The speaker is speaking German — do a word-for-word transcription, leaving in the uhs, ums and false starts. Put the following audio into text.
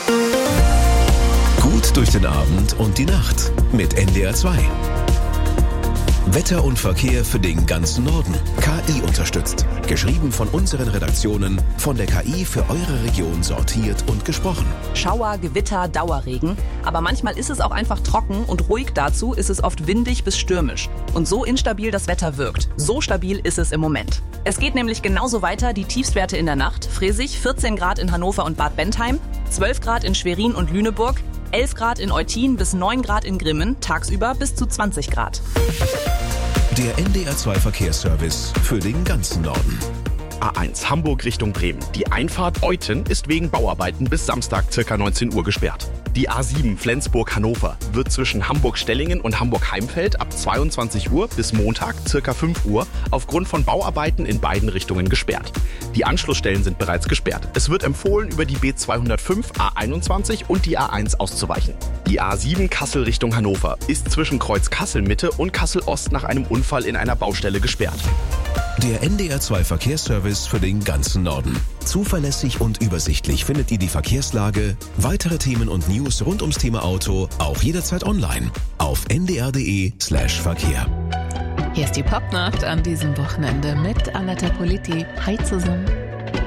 Gut durch den Abend und die Nacht mit N D R zwei. Wetter und Verkehr für den ganzen Norden. K I unterstützt. Geschrieben von unseren Redaktionen, von der K I für eure Region sortiert und gesprochen. Schauer, Gewitter, Dauerregen. Aber manchmal ist es auch einfach trocken und ruhig. Dazu ist es oft windig bis stürmisch. Und so instabil das Wetter wirkt, so stabil ist es im Moment. Es geht nämlich genauso weiter, die Tiefstwerte in der Nacht. Fräsig vierzehn Grad in Hannover und Bad Bentheim, zwölf Grad in Schwerin und Lüneburg, elf Grad in Eutin bis neun Grad in Grimmen, tagsüber bis zu zwanzig Grad. Der N D R zwei Verkehrsservice für den ganzen Norden. A eins Hamburg Richtung Bremen. Die Einfahrt Euten ist wegen Bauarbeiten bis Samstag ca. neunzehn Uhr gesperrt. Die A sieben Flensburg-Hannover wird zwischen Hamburg-Stellingen und Hamburg-Heimfeld ab zweiundzwanzig Uhr bis Montag ca. fünf Uhr aufgrund von Bauarbeiten in beiden Richtungen gesperrt. Die Anschlussstellen sind bereits gesperrt. Es wird empfohlen, über die B zweihundertfünf, A einundzwanzig und die A eins auszuweichen. Die A sieben Kassel Richtung Hannover ist zwischen Kreuz Kassel-Mitte und Kassel-Ost nach einem Unfall in einer Baustelle gesperrt. Der N D R zwei Verkehrsservice für den ganzen Norden. Zuverlässig und übersichtlich findet ihr die Verkehrslage, weitere Themen und News rund ums Thema Auto auch jederzeit online auf n d r punkt d e slash verkehr. Hier ist die Popnacht an diesem Wochenende mit Annetta Politi. Hi zusammen.